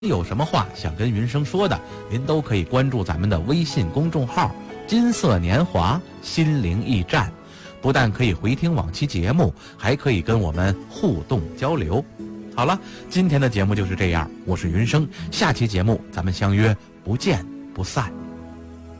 有什么话想跟云生说的，您都可以关注咱们的微信公众号金色年华心灵驿站，不但可以回听往期节目，还可以跟我们互动交流。好了，今天的节目就是这样，我是云生，下期节目咱们相约不见不散。